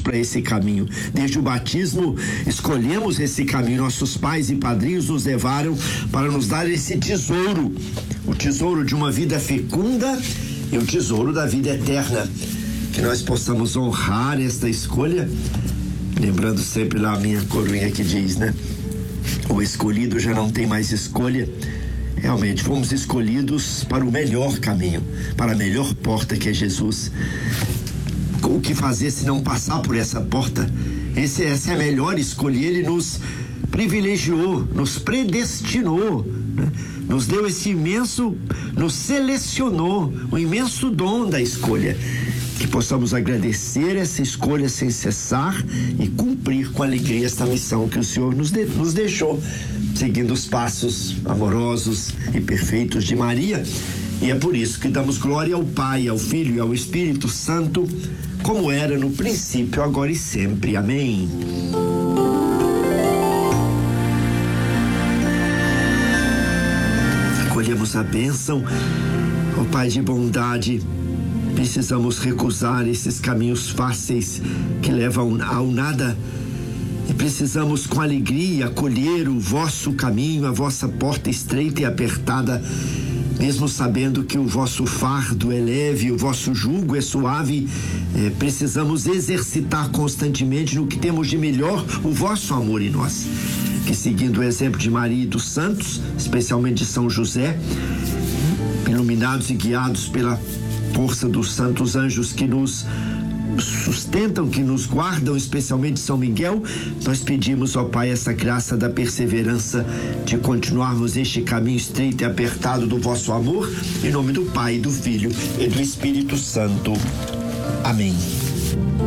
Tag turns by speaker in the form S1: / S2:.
S1: para esse caminho. Desde o batismo, escolhemos esse caminho. Nossos pais e padrinhos nos levaram para nos dar esse tesouro, o tesouro de uma vida fecunda e o tesouro da vida eterna. Que nós possamos honrar esta escolha, lembrando sempre lá a minha coroinha que diz, né? O escolhido já não tem mais escolha. Realmente, fomos escolhidos para o melhor caminho, para a melhor porta que é Jesus. O que fazer se não passar por essa porta? Essa é a melhor escolha. Ele nos privilegiou, nos predestinou, né? Nos deu esse imenso, nos selecionou, o imenso dom da escolha. Que possamos agradecer essa escolha sem cessar e cumprir com alegria esta missão que o Senhor nos deixou, seguindo os passos amorosos e perfeitos de Maria. E é por isso que damos glória ao Pai, ao Filho e ao Espírito Santo, como era no princípio, agora e sempre. Amém. Acolhemos a bênção, ó Pai de bondade. Precisamos recusar esses caminhos fáceis que levam ao nada e precisamos com alegria acolher o vosso caminho, a vossa porta estreita e apertada, mesmo sabendo que o vosso fardo é leve, o vosso jugo é suave. Precisamos exercitar constantemente no que temos de melhor o vosso amor em nós. Que, seguindo o exemplo de Maria e dos santos, especialmente de São José, iluminados e guiados pela força dos santos anjos que nos sustentam, que nos guardam, especialmente São Miguel, nós pedimos ao Pai essa graça da perseverança, de continuarmos este caminho estreito e apertado do vosso amor, em nome do Pai, do Filho e do Espírito Santo. Amém.